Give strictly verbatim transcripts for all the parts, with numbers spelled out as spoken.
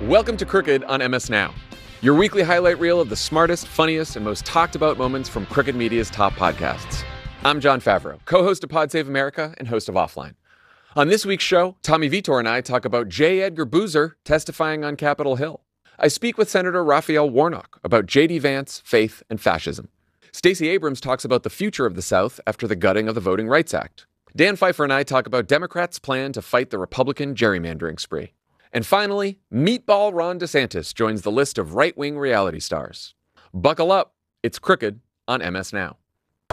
Welcome to Crooked on M S Now, your weekly highlight reel of the smartest, funniest, and most talked about moments from Crooked Media's top podcasts. I'm Jon Favreau, co-host of Pod Save America and host of Offline. On this week's show, Tommy Vitor and I talk about J. Edgar Boozer testifying on Capitol Hill. I speak with Senator Raphael Warnock about J D. Vance, faith, and fascism. Stacey Abrams talks about the future of the South after the gutting of the Voting Rights Act. Dan Pfeiffer and I talk about Democrats' plan to fight the Republican gerrymandering spree. And finally, Meatball Ron DeSantis joins the list of right-wing reality stars. Buckle up, it's Crooked on M S Now.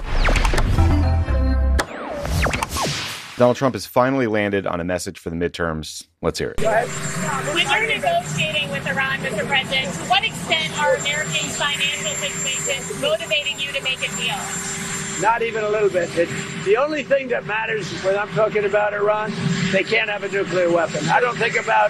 Donald Trump has finally landed on a message for the midterms. Let's hear it. When you're negotiating with Iran, Mister President, to what extent are Americans' financial situations motivating you to make a deal? Not even a little bit. It, the only thing that matters when I'm talking about Iran, they can't have a nuclear weapon. I don't think about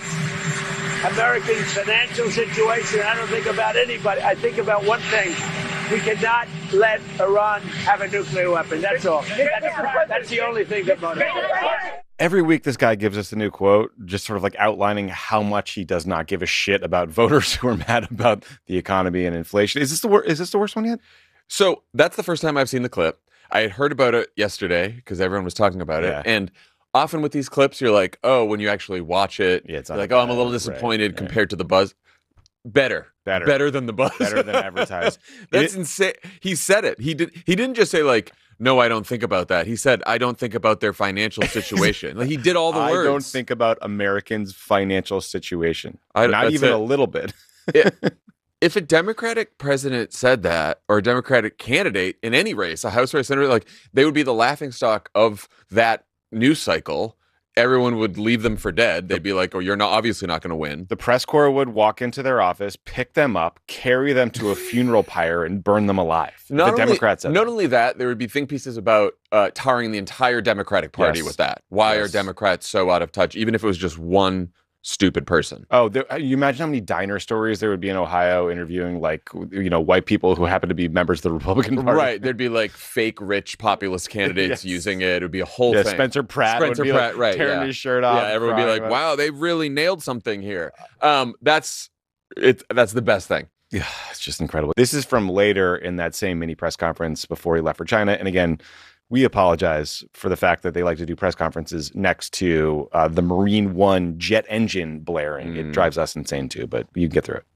Americans' financial situation. I don't think about anybody. I think about one thing. We cannot let Iran have a nuclear weapon. That's all. That's, that's the only thing that motivates. Every week, this guy gives us a new quote, just sort of like outlining how much he does not give a shit about voters who are mad about the economy and inflation. Is this the wor- Is this the worst one yet? So that's the first time I've seen the clip. I had heard about it yesterday because everyone was talking about it. Yeah. And often with these clips, you're like, oh, when you actually watch it, Yeah, it's you're not like, oh, I'm a bad, little disappointed right, compared to the buzz. Better. Better. Better than the buzz. Better than advertised. That's It- insane. He said it. He did. He didn't just say like, no, I don't think about that. He said, I don't think about their financial situation. Like, he did all the I words. don't think about Americans' financial situation. I- Not that's even it. a little bit. It- if a Democratic president said that, or a Democratic candidate in any race, a House or a Senate, like, they would be the laughingstock of that news cycle. Everyone would leave them for dead. They'd be like, oh, you're not obviously not going to win. The press corps would walk into their office, pick them up, carry them to a funeral pyre, and burn them alive. Not the only, Democrats said Not that. only that, there would be think pieces about uh, tarring the entire Democratic Party Yes. with that. Why Yes. are Democrats so out of touch, even if it was just one stupid person? Oh, there, you imagine how many diner stories there would be in Ohio interviewing, like, you know, white people who happen to be members of the Republican Party. Right. There'd be like fake rich populist candidates Yes. using it. It would be a whole Yeah, thing. Spencer Pratt Spencer would be Pratt, like right, tearing yeah. his shirt off. Yeah, everyone would be crying like, about- wow, they really nailed something here. Um, that's it. That's the best thing. Yeah, it's just incredible. This is from later in that same mini press conference before he left for China. And again, we apologize for the fact that they like to do press conferences next to uh, the Marine One jet engine blaring. Mm. It drives us insane too, but you can get through it.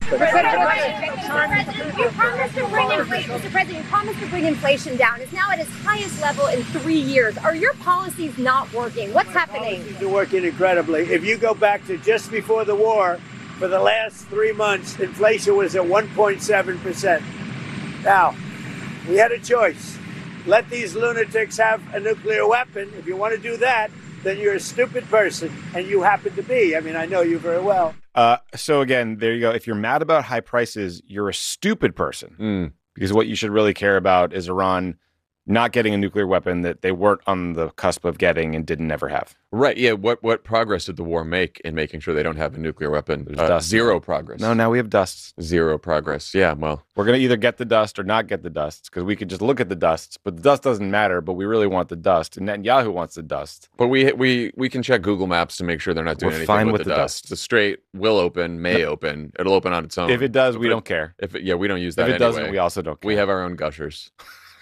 President, you promised to bring inflation, Mister President, you promised to bring inflation down. It's now at its highest level in three years. Are your policies not working? What's happening? Policies are working incredibly. If you go back to just before the war, for the last three months, inflation was at one point seven percent. Now, we had a choice. Let these lunatics have a nuclear weapon. If you want to do that, then you're a stupid person, and you happen to be. I mean, I know you very well. Uh, so again, there you go. If you're mad about high prices, you're a stupid person. Mm. Because what you should really care about is Iran not getting a nuclear weapon that they weren't on the cusp of getting and didn't ever have. Right. Yeah. What what progress did the war make in making sure they don't have a nuclear weapon? There's Uh, dust. zero progress. No, now we have dust. Zero progress. Yeah. Well, We're going to either get the dust or not get the dust because we could just look at the dust, but the dust doesn't matter, but we really want the dust. And Netanyahu wants the dust. but we we we can check Google Maps to make sure they're not doing We're anything fine with, with the, the dust. dust. The Strait will open, may open. It'll open on its own. If it does, we If it- don't care. If it, yeah, we don't use that If it anyway. doesn't, we also don't care. We have our own gushers.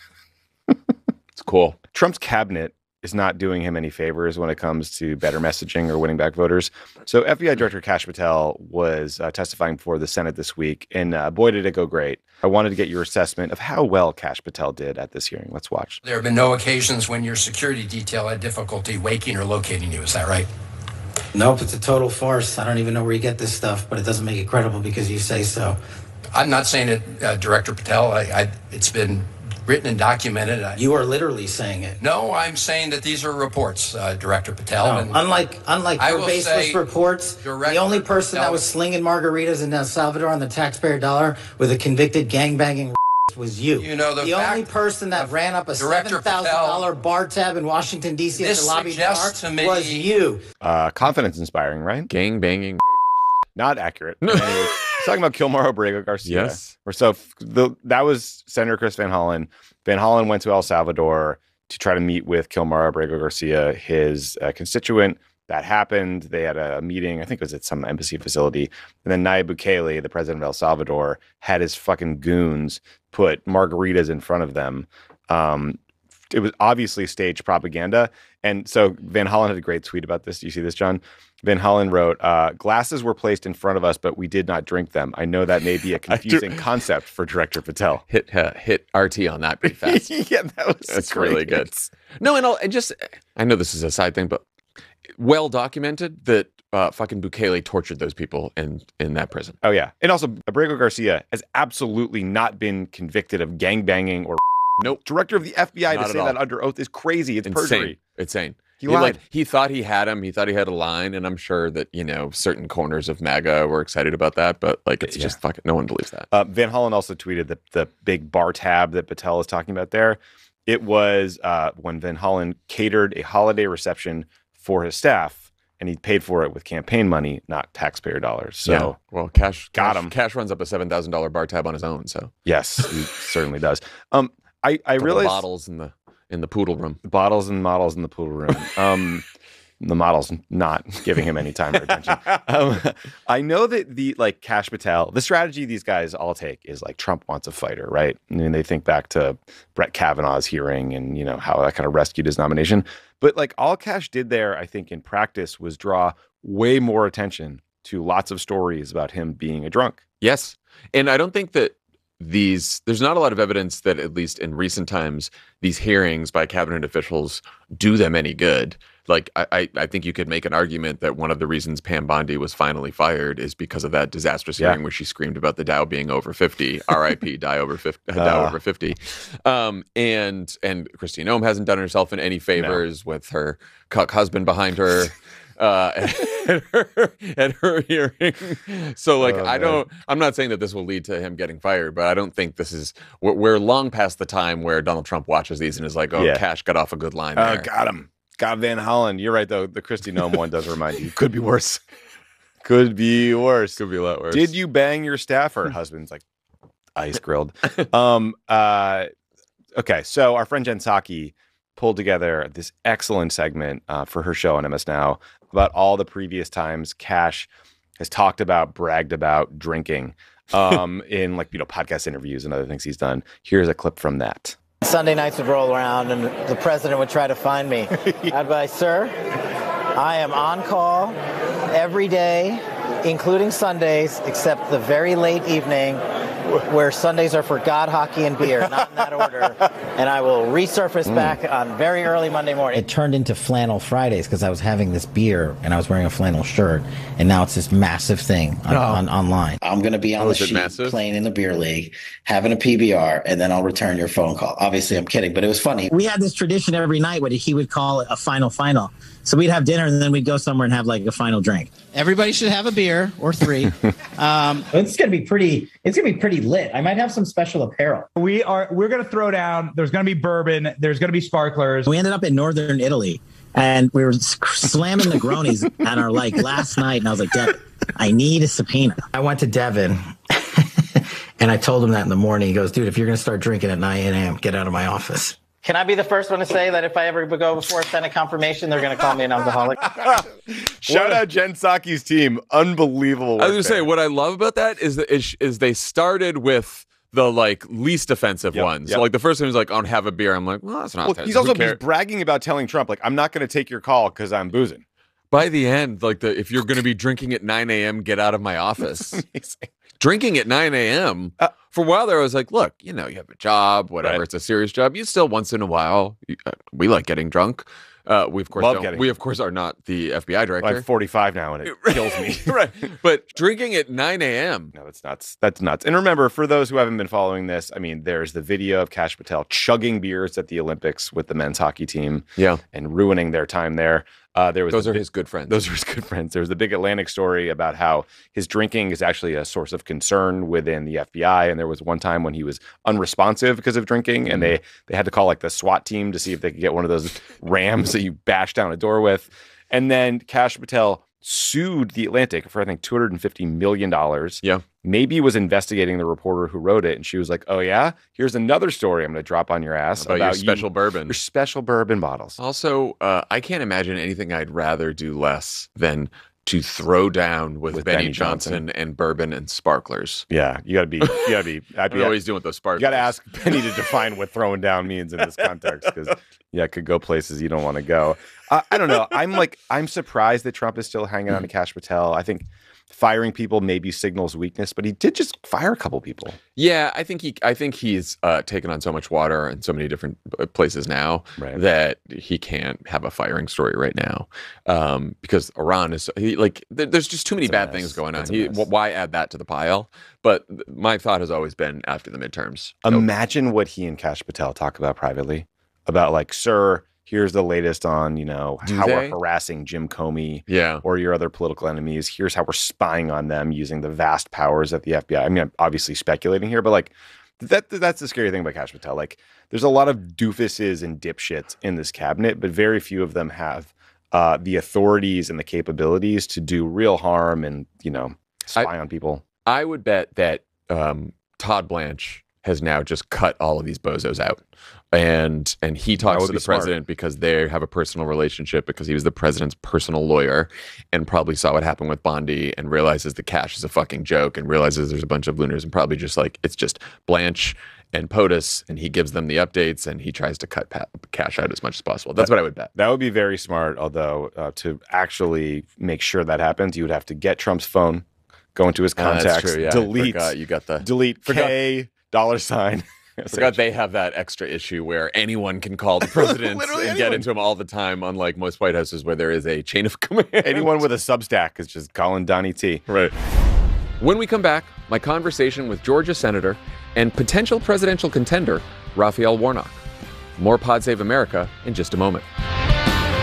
It's cool. Trump's cabinet is not doing him any favors when it comes to better messaging or winning back voters. So F B I Director Kash Patel was uh, testifying before the Senate this week, and uh, boy, did it go great. I wanted to get your assessment of how well Kash Patel did at this hearing. Let's watch. There have been no occasions when your security detail had difficulty waking or locating you. Is that right? Nope, it's a total farce. I don't even know where you get this stuff, but it doesn't make it credible because you say so. I'm not saying it, uh, Director Patel. I, I, it's been written and documented. I, You are literally saying it. no, I'm saying that these are reports, uh, Director Patel. No, and unlike unlike I your will baseless say, reports, Director the only person Patel- that was slinging margaritas in El Salvador on the taxpayer dollar with a convicted gangbanging was you. You know, the the fact- only person that ran up a Director seven thousand dollar bar tab in Washington, D C at This the lobby bar suggests to me- was you. Uh, confidence inspiring, right? Gang banging. Not accurate. Anyway, he's talking about Kilmar Abrego Garcia. Yes. Or so f- the, that was Senator Chris Van Hollen. Van Hollen went to El Salvador to try to meet with Kilmar Abrego Garcia, his uh, constituent that happened. They had a meeting, I think it was at some embassy facility. And then Nayib Bukele, the president of El Salvador, had his fucking goons put margaritas in front of them. Um, it was obviously staged propaganda. And so Van Hollen had a great tweet about this. Do you see this, John? Van Hollen wrote, uh, glasses were placed in front of us, but we did not drink them. I know that may be a confusing concept for Director Patel. Hit uh, hit R T on that pretty fast. Yeah, that was That's great. really good. No, and I'll and just, I know this is a side thing, but well documented that uh, fucking Bukele tortured those people in, in that prison. Oh, yeah. And also, Abrego Garcia has absolutely not been convicted of gangbanging or Nope. Director of the F B I Not to at say all. that under oath is crazy. It's Insane. perjury. Insane. He He, lied. like, he thought he had him. He thought he had a line, and I'm sure that, you know, certain corners of MAGA were excited about that, but like it's Yeah. just fucking no one believes that. Uh, Van Hollen also tweeted the, the big bar tab that Patel is talking about there. It was uh, when Van Hollen catered a holiday reception for his staff, and he paid for it with campaign money, not taxpayer dollars. So, yeah. Well, Cash Got Cash, him. Cash runs up a seven thousand dollars bar tab on his own, so yes, he certainly does. Um, I, I Couple realized bottles in the in the poodle room. bottles and models in the pool room. Um, the model's not giving him any time or attention. Um, I know that the like Cash Patel, the strategy these guys all take is like Trump wants a fighter, right? I mean, they think back to Brett Kavanaugh's hearing and you know how that kind of rescued his nomination. But like all Cash did there, I think in practice was draw way more attention to lots of stories about him being a drunk. Yes. And I don't think that these, there's not a lot of evidence that, at least in recent times, these hearings by cabinet officials do them any good. Like, I, I, I think you could make an argument that one of the reasons Pam Bondi was finally fired is because of that disastrous Yeah. hearing where she screamed about the Dow being over fifty, R I P, die over fifty, Dow Uh. over fifty. Um, and and Christine Ohm hasn't done herself in any favors with her cuck husband behind her. Uh, at her, at her hearing. So like, Oh, I man. don't, I'm not saying that this will lead to him getting fired, but I don't think this is, we're, we're long past the time where Donald Trump watches these and is like, oh, Yeah. Cash got off a good line Oh, there. got him. Got Van Hollen. You're right, though. The Kristi Noem one does remind you. Could be worse. Could be worse. Could be a lot worse. Did you bang your staff? Her husband's like ice grilled. um. Uh. Okay. So our friend Jen Psaki pulled together this excellent segment uh, for her show on M S Now about all the previous times Cash has talked about, bragged about drinking um, in like, you know, podcast interviews and other things he's done. Here's a clip from that. Sunday nights would roll around and the president would try to find me. I'd be like, sir, I am on call every day, including Sundays, except the very late evening where Sundays are for God, hockey, and beer, not in that order. And I will resurface mm. back on very early Monday morning. It turned into Flannel Fridays because I was having this beer and I was wearing a flannel shirt. And now it's this massive thing on, oh. on online. I'm going to be on oh, the sheet massive? playing in the beer league, having a P B R, and then I'll return your phone call. Obviously, I'm kidding, but it was funny. We had this tradition every night where he would call it a final final. So we'd have dinner and then we'd go somewhere and have like a final drink. Everybody should have a beer or three. um, it's going to be pretty, it's going to be pretty lit. I might have some special apparel. We are, we're going to throw down. There's going to be bourbon. There's going to be sparklers. We ended up in Northern Italy and we were slamming Negronis at our like last night. And I was like, Devin, I need a subpoena. I went to Devin and I told him that in the morning. He goes, dude, if you're going to start drinking at nine a.m., get out of my office. Can I be the first one to say that if I ever go before Senate confirmation, they're going to call me an alcoholic? Shout out Jen Psaki's team. Unbelievable. I was going to say, what I love about that is, that is, is they started with the like least offensive yep, ones. Yep. So like the first one was like, "Oh, have a beer." I'm like, well, that's not. Well, that. he's Who also cares? he's bragging about telling Trump, like, I'm not going to take your call because I'm boozing. By the end, like the if you're going to be drinking at nine a.m., get out of my office. Drinking at nine a.m. Uh, for a while there, I was like, look, you know, you have a job, whatever. Right. It's a serious job. You still once in a while. You, uh, we like getting drunk. Uh, we of course Love don't. Getting We of course are not the F B I director. Well, I'm forty-five now, and it kills me. Right, but drinking at nine a.m. No, that's nuts. That's nuts. And remember, for those who haven't been following this, I mean, there's the video of Cash Patel chugging beers at the Olympics with the men's hockey team, yeah, and ruining their time there. Uh, there was those the are big, his good friends. Those are his good friends. There was the big Atlantic story about how his drinking is actually a source of concern within the F B I. And there was one time when he was unresponsive because of drinking, mm-hmm. and they they had to call like the SWAT team to see if they could get one of those rams that you bash down a door with. And then Cash Patel sued The Atlantic for, I think, two hundred fifty million dollars. Yeah. Maybe was investigating the reporter who wrote it. And she was like, oh, yeah, here's another story I'm going to drop on your ass about, about your special you, bourbon. Your special bourbon bottles. Also, uh, I can't imagine anything I'd rather do less than to throw down with, With Benny, Benny Johnson, Johnson. and bourbon and sparklers. Yeah, you got to be, you got to be, I'd What be are always doing with those sparklers? You got to ask Benny to define what throwing down means in this context, because yeah, it could go places you don't want to go. Uh, I don't know. I'm like, I'm surprised that Trump is still hanging on to Kash Patel. I think firing people maybe signals weakness, but he did just fire a couple people. Yeah, I think he, I think he's uh, taken on so much water in so many different places now Right. that he can't have a firing story right now, um, because Iran is he, like there, there's just too many It's a bad mess. things going on. It's a He, mess. why add that to the pile? But th- my thought has always been after the midterms. Imagine what he and Kash Patel talk about privately, about like, sir, here's the latest on, you know, Do how they? we're harassing Jim Comey Yeah. or your other political enemies. Here's how we're spying on them using the vast powers at the F B I. I mean, I'm obviously speculating here, but like that that's the scary thing about Kash Patel. Like there's a lot of doofuses and dipshits in this cabinet, but very few of them have uh, the authorities and the capabilities to do real harm and, you know, spy I- on people. I would bet that um, Todd Blanche has now just cut all of these bozos out. And and he talks would to be the smart. president because they have a personal relationship because he was the president's personal lawyer and probably saw what happened with Bondi and realizes the cash is a fucking joke and realizes there's a bunch of lunars and probably just like it's just Blanche and POTUS and he gives them the updates and he tries to cut pa- cash out as much as possible. That's what I would bet. That would be very smart, although uh, to actually make sure that happens, you would have to get Trump's phone, go into his Uh, contacts, that's true, yeah. I delete, forgot you got the delete Forgot- K, dollar sign. I forgot they have that extra issue where anyone can call the president and Literally get anyone. into him all the time, unlike most White Houses where there is a chain of command. Anyone with a Substack is just calling Donnie T. Right. When we come back, my conversation with Georgia Senator and potential presidential contender, Raphael Warnock. More Pod Save America in just a moment.